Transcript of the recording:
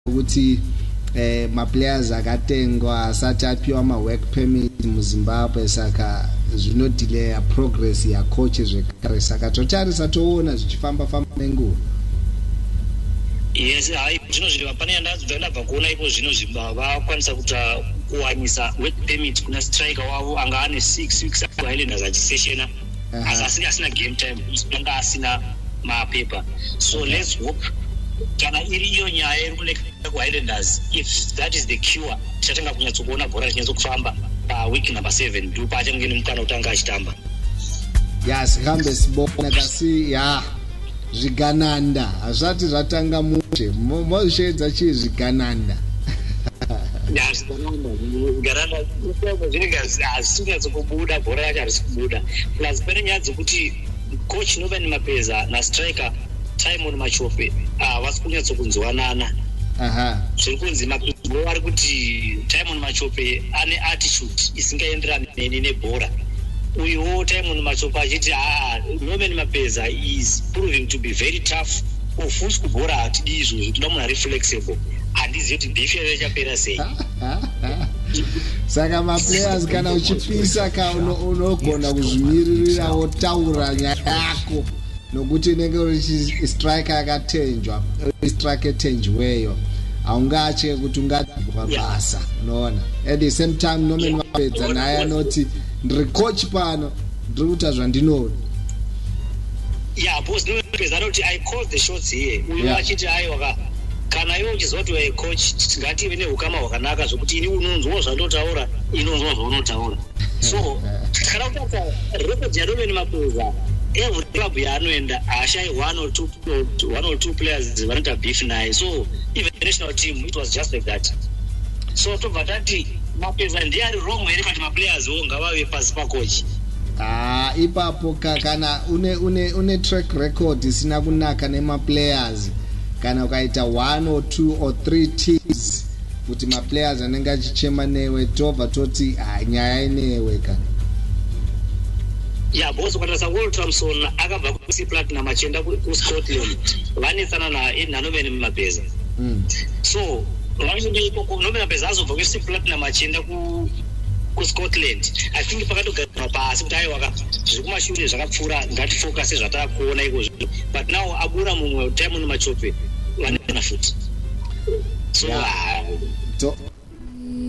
ukuthi ma players akatengwa asati apiwa ama work permit muZimbabwe saka zvino delay progress ya coaches zvekare saka totarisa toona zvichifamba famba nenguva. Yes, zvino zviri pane ndabva kuona ipo zvino vakwanisa kuwanisa work permit kuna striker wavo anga ane 6 weeks Highlanders achiseshena asi asina game time anga asina mapepa. So let's hope kana iri iyo nyaya iri kuleka kuHighlanders, if that is the cure tichatanga kunyatsokuona bhora richinyatso week number 7 ndipo achamugene mukana utanga achitamba. Yes, hambe sibona kasi ya zvigananda hazvati zvatanga mushe mozvidza chii zvigananda. Yes, zvigananda zvinenge hazvisikubuda bhora racho harisi kubuda plus pane nyaya dzekuti coach Norman Mapeza nastriker Simon Machope vasi kunyatsokunzwanana. Zviri kunzi Mapeza ari kuti Simon Machope ane attitude isingaenderani nebhora. Uyo Simon Machope achiti Norman Mapeza is proving to be very tough. Ufusi kubhora hatidi izvozvo, toda munhu ari flexible. Handizivi kuti beef yachapera sei. Saka maplayers kana uchipisa ka unogona kuzvimiririra wotaura nyaya yako nokuti nenge uri striker akatenjwa striker tenjweyo aungatye kuti ungadwa basa unoona. At the same time Norman Mapeza naye anoti ndiri coach pano ndiri kuita zvandinoda. Yeah, boss Norman Mapeza anoti I call the shots here. Uyo achiti aiwa kana iwe uchizwa kuti we're coach ngative neukama hwakanaka zvokuti ini unonzwa zvandotaura inonzwa zvaunotaura. So kana utata record yaNorman Mapeza every club yaanoenda ashai one or two players vanoita beef naye. So even the national team it was just like that. So tobva tati Mapeza ndiye ari wrong here kuti maplayers ngavave pasi pacoach. Ipapo kana une track record isina kunaka nemaplayers kana ukaita 1 or 2 or 3 teams kuti maplayers anenge achichema newe tobva toti nyaya inewe kana. Yeah, boss ukatarisa World Thompson akabva kuC Platinum achienda kuScotland vanetsana naNorman Mapeza. So Norman Mapeza azobva kuC Platinum achienda kuScotland. I think pakatogara pasi kuti aiwa zviri kumashure zvakapfuura ngatifokase zvatakuona ikozvo, but now abura mumwe Simon Machope vanena futi. So